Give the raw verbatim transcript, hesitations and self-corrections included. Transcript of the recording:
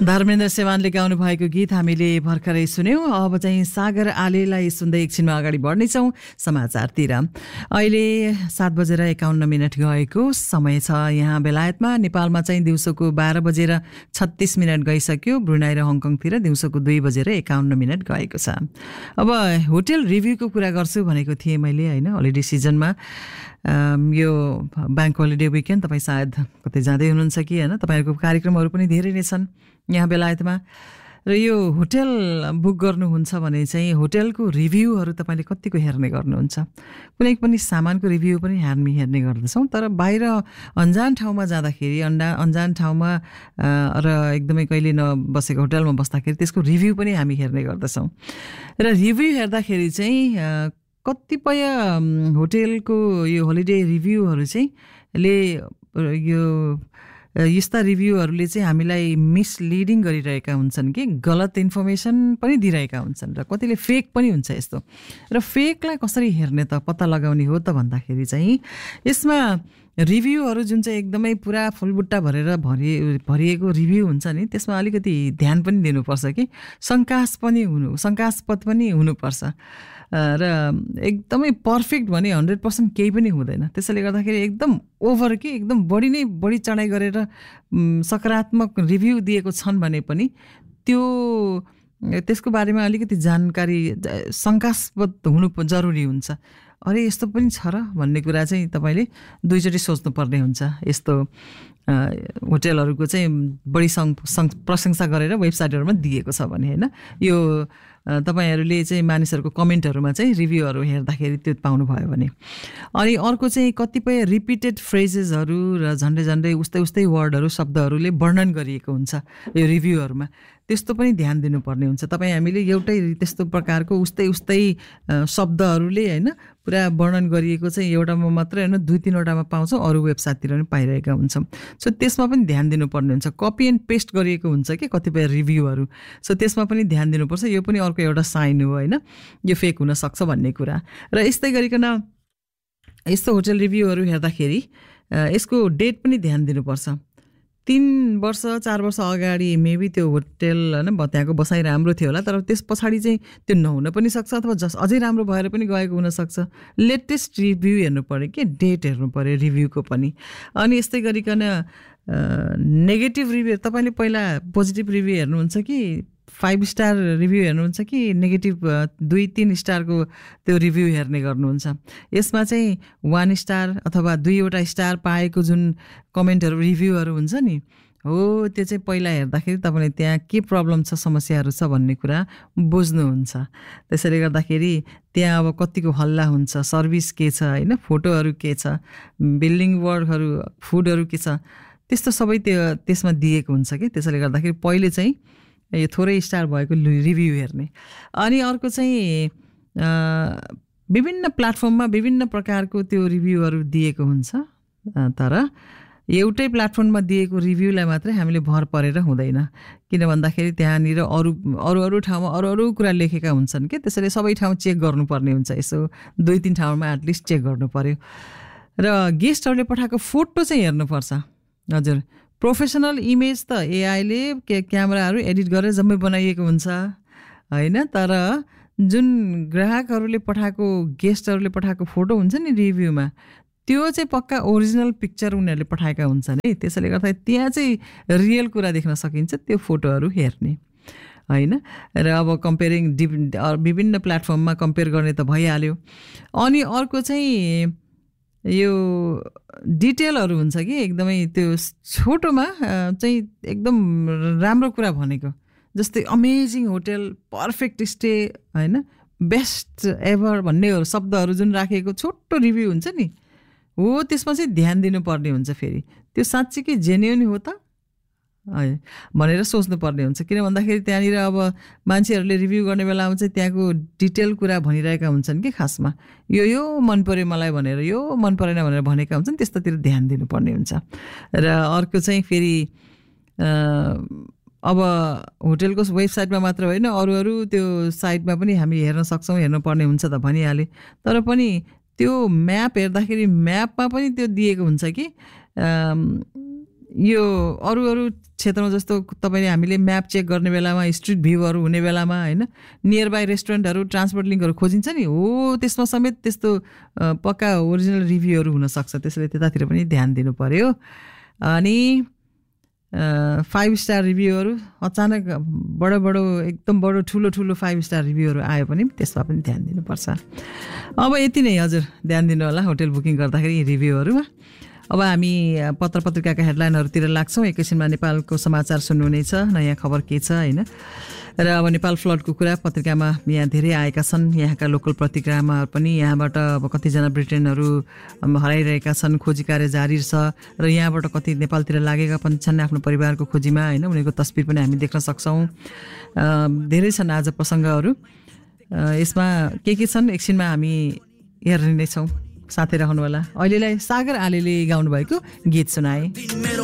धर्मेन्द्र सेवानले गाउनु भएको गीत हामीले भर्खरै सुन्यौं। अब चाहिँ सागर आलेलाई सुन्दै एकछिनमा अगाडि बढ्नेछौँ समाचारतिर। अहिले सात बजेर एकाउन्न मिनट गएको समय छ यहाँ बेलायतमा। नेपालमा चाहिँ दिउँसोको बाह्र बजेर छत्तीस मिनट गइसक्यो। ब्रुनाई र हङकङतिर दिउँसोको दुई बजेर एकाउन्न मिनट गएको छ। अब होटल रिभ्यूको कुरा गर्छु भनेको थिएँ मैले होइन। होलिडे सिजनमा यो ब्याङ्क होलिडे विकेन्ड तपाईँ सायद कतै जाँदै हुनुहुन्छ कि होइन। तपाईँहरूको कार्यक्रमहरू पनि धेरै नै छन् यहाँ बेलायतमा। र यो होटल बुक गर्नुहुन्छ भने चाहिँ होटलको रिभ्यूहरू तपाईँले कतिको हेर्ने गर्नुहुन्छ। कुनै पनि सामानको रिभ्यू पनि हामी हेर्ने गर्दछौँ, तर बाहिर अन्जान ठाउँमा जाँदाखेरि अन्डा अन्जान ठाउँमा र एकदमै कहिले नबसेको होटलमा बस्दाखेरि त्यसको रिभ्यू पनि हामी हेर्ने गर्दछौँ। र रिभ्यू हेर्दाखेरि चाहिँ कतिपय होटेलको यो होलिडे रिभ्यूहरू चाहिँ ले यो यस्ता रिभ्यूहरूले चाहिँ हामीलाई मिसलिडिङ गरिरहेका हुन्छन् कि गलत इन्फर्मेसन पनि दिइरहेका हुन्छन् र कतिले फेक पनि हुन्छ यस्तो। र फेकलाई कसरी हेर्ने त पत्ता लगाउने हो त भन्दाखेरि चाहिँ यसमा रिभ्यूहरू जुन चाहिँ एकदमै पुरा फुलबुट्टा भरेर भरि भरिएको रिभ्यू हुन्छ नि त्यसमा अलिकति ध्यान पनि दिनुपर्छ कि शङ्कास्पद पनि हुनु शङ्कास्पद पनि हुनुपर्छ। र एकदमै पर्फेक्ट भने हन्ड्रेड पर्सेन्ट केही पनि हुँदैन। त्यसैले गर्दाखेरि एकदम ओभर कि एकदम बढी नै बढी चढाइ गरेर सकारात्मक रिभ्यू दिएको छन् भने पनि त्यो त्यसको बारेमा अलिकति जानकारी शङ्कास्पद हुनु जरुरी हुन्छ। अरे यस्तो पनि छ र भन्ने कुरा चाहिँ तपाईँले दुईचोटि सोच्नुपर्ने हुन्छ। यस्तो होटेलहरूको चाहिँ बढी सङ् प्रशंसा गरेर वेबसाइटहरूमा दिएको छ भने होइन। यो तपाईँहरूले चाहिँ मानिसहरूको कमेन्टहरूमा चाहिँ रिभ्यूहरू हेर्दाखेरि त्यो पाउनुभयो भने। अनि अर्को चाहिँ कतिपय रिपिटेड फ्रेजेसहरू र झन्डै झन्डै उस्तै उस्तै वर्डहरू शब्दहरूले वर्णन गरिएको हुन्छ यो रिभ्यूहरूमा। त्यस्तो पनि ध्यान दिनुपर्ने हुन्छ। तपाईँ हामीले एउटै त्यस्तो प्रकारको उस्तै उस्तै शब्दहरूले होइन पुरा वर्णन गरिएको चाहिँ एउटामा मात्रै होइन दुई तिनवटामा पाउँछौँ, अरू वेबसाइटतिर पनि पाइरहेका हुन्छौँ। सो त्यसमा पनि ध्यान दिनुपर्ने हुन्छ। कपी एन्ड पेस्ट गरिएको हुन्छ कि कतिपय रिभ्यूहरू, सो त्यसमा पनि ध्यान दिनुपर्छ। यो पनि अर्को एउटा साइन हो होइन, यो फेक हुनसक्छ भन्ने कुरा। र यस्तै गरिकन यस्तो होटल रिभ्यूहरू हेर्दाखेरि यसको डेट पनि ध्यान दिनुपर्छ। तीन वर्ष चार वर्ष अगाडि मेबी त्यो होटेल होइन त्यहाँको बसाइ राम्रो थियो होला, तर त्यस पछाडि चाहिँ त्यो नहुन पनि सक्छ अथवा जस अझै राम्रो भएर पनि गएको हुनसक्छ। लेटेस्ट रिभ्यू हेर्नु पऱ्यो कि डेट हेर्नु पऱ्यो रिभ्यूको पनि। अनि यस्तै गरिकन नेगेटिभ रिभ्यू तपाईँले पहिला पोजिटिभ रिभ्यू हेर्नुहुन्छ कि फाइभ स्टार रिभ्यू हेर्नुहुन्छ कि नेगेटिभ दुई तिन स्टारको त्यो रिभ्यू हेर्ने गर्नुहुन्छ। यसमा चाहिँ वान स्टार अथवा दुईवटा स्टार पाएको जुन कमेन्टहरू रिभ्यूहरू हुन्छ नि हो त्यो चाहिँ पहिला हेर्दाखेरि तपाईँले त्यहाँ के प्रब्लम छ समस्याहरू छ भन्ने कुरा बुझ्नुहुन्छ। त्यसैले गर्दाखेरि त्यहाँ अब कतिको हल्ला हुन्छ, सर्भिस के छ होइन, फोटोहरू के छ, बिल्डिङ वर्कहरू, फुडहरू के छ, त्यस्तो सबै त्यो त्यसमा दिएको हुन्छ कि। त्यसैले गर्दाखेरि पहिले चाहिँ यो थोरै स्टार भएको रिभ्यू हेर्ने। अनि अर्को चाहिँ विभिन्न प्लेटफर्ममा विभिन्न प्रकारको त्यो रिभ्यूहरू दिएको हुन्छ, तर एउटै प्लेटफर्ममा दिएको रिभ्यूलाई मात्रै हामीले भर परेर हुँदैन। किन भन्दाखेरि त्यहाँनिर अरू अरू अरू ठाउँमा अरू अरू कुरा लेखेका हुन्छन् कि। त्यसैले सबै ठाउँ चेक गर्नुपर्ने हुन्छ। यसो दुई तिन ठाउँमा एटलिस्ट चेक गर्नु पऱ्यो। र गेस्टहरूले पठाएको फोटो चाहिँ हेर्नुपर्छ। हजुर, प्रोफेसनल इमेज त एआईले के क्यामेराहरू एडिट गरेर जम्मै बनाइएको हुन्छ होइन, तर जुन ग्राहकहरूले पठाएको गेस्टहरूले पठाएको फोटो हुन्छ नि रिभ्यूमा त्यो चाहिँ पक्का ओरिजिनल पिक्चर उनीहरूले पठाएका हुन्छन् है। त्यसैले गर्दा त्यहाँ चाहिँ रियल कुरा देख्न सकिन्छ त्यो फोटोहरू हेर्ने होइन। र अब कम्पेयरिङ विभिन्न प्लेटफर्ममा कम्पेयर गर्ने त भइहाल्यो। अनि अर्को चाहिँ यो डिटेलहरू हुन्छ कि एकदमै त्यो छोटोमा चाहिँ एकदम राम्रो कुरा भनेको, जस्तै अमेजिङ होटल, पर्फेक्ट स्टे होइन, बेस्ट एभर भन्नेहरू शब्दहरू जुन राखेको छोटो रिभ्यू हुन्छ नि हो त्यसमा चाहिँ ध्यान दिनुपर्ने हुन्छ। फेरि त्यो साँच्चीकै जेन्युन हो त भनेर सोच्नुपर्ने हुन्छ। किन भन्दाखेरि त्यहाँनिर अब मान्छेहरूले रिभ्यू गर्ने बेलामा चाहिँ त्यहाँको डिटेल कुरा भनिरहेका हुन्छन् कि खासमा यो यो मन पऱ्यो मलाई भनेर, यो मन परेन भनेर भनेका हुन्छन्, त्यस्तोतिर ध्यान दिनुपर्ने हुन्छ। र अर्को चाहिँ फेरि अब होटेलको वेबसाइटमा मात्र होइन अरू अरू त्यो साइटमा पनि हामी हेर्न सक्छौँ, हेर्नुपर्ने हुन्छ त भनिहालेँ। तर पनि त्यो म्याप हेर्दाखेरि म्यापमा पनि त्यो दिएको हुन्छ कि यो अरू अरू क्षेत्रमा जस्तो तपाईँले हामीले म्याप चेक गर्ने बेलामा स्ट्रिट भ्यूहरू हुने बेलामा होइन नियर बाई रेस्टुरेन्टहरू ट्रान्सपोर्ट लिङ्कहरू खोजिन्छ नि हो त्यसमा समेत त्यस्तो पक्का ओरिजिनल रिभ्यूहरू हुनसक्छ त्यसैले त्यतातिर पनि ध्यान दिनु पर्यो अनि फाइभ स्टार रिभ्यूहरू अचानक बडो बडो एकदम बडो ठुलो ठुलो फाइभ स्टार रिभ्यूहरू आयो भने त्यसमा पनि ध्यान दिनुपर्छ अब यति नै हजुर ध्यान दिनु होला होटल बुकिङ गर्दाखेरि रिभ्यूहरूमा अब हामी पत्र पत्रिकाका हेडलाइनहरूतिर लाग्छौँ एकैछिनमा नेपालको समाचार सुन्नुहुनेछ नयाँ खबर के छ होइन र अब नेपाल फ्लडको कुरा पत्रिकामा यहाँ धेरै आएका छन् यहाँका लोकल पत्रिकामा पनि यहाँबाट अब कतिजना ब्रिटेनहरू हराइरहेका छन् खोजी कार्य जारी छ र यहाँबाट कति नेपालतिर लागेका पनि छन् आफ्नो परिवारको खोजीमा होइन उनीहरूको तस्बिर पनि हामी देख्न सक्छौँ धेरै छन् आज प्रसङ्गहरू यसमा के के छन् एकछिनमा हामी हेर्ने नै छौँ साथै रहनु होला अहिलेलाई सागर आलेले गाउनुभएको गीत सुनाए